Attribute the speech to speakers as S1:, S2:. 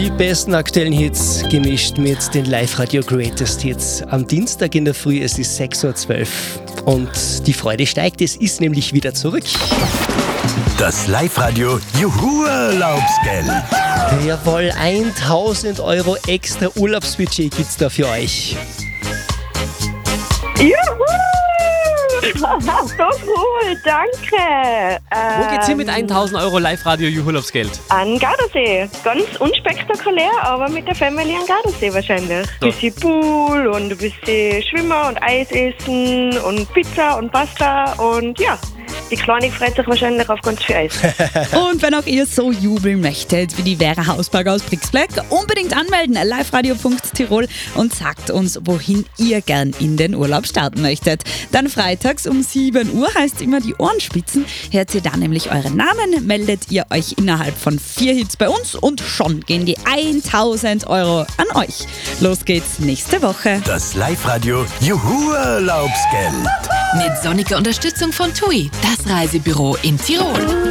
S1: Die besten aktuellen Hits gemischt mit den Live-Radio Greatest Hits. Am Dienstag in der Früh, es ist 6.12 Uhr und die Freude steigt, es ist nämlich wieder zurück.
S2: Das Live-Radio Juhu Urlaubsgeld.
S1: Jawohl, 1.000 Euro extra Urlaubsbudget gibt's da für euch.
S3: Juhu! So cool, danke.
S4: Wo geht's hin mit 1.000 Euro Live-Radio Urlaubsgeld?
S3: An Gardasee. Ganz unspektakulär, aber mit der Family an Gardasee wahrscheinlich.
S4: So.
S3: Ein bisschen Pool und ein bisschen Schwimmen und Eis essen und Pizza und Pasta und ja. Die Kleine freut sich wahrscheinlich auf ganz viel Eis.
S5: Und wenn auch ihr so jubeln möchtet wie die Vera Hausberg aus Brixbleck, unbedingt anmelden, liveradio.tirol und sagt uns, wohin ihr gern in den Urlaub starten möchtet. Dann freitags um 7 Uhr heißt immer die Ohrenspitzen. Hört ihr da nämlich euren Namen, meldet ihr euch innerhalb von 4 Hits bei uns und schon gehen die 1.000 Euro an euch. Los geht's nächste Woche.
S2: Das Live-Radio Juhu Urlaubsgeld.
S6: Mit sonniger Unterstützung von TUI, das Reisebüro in Tirol.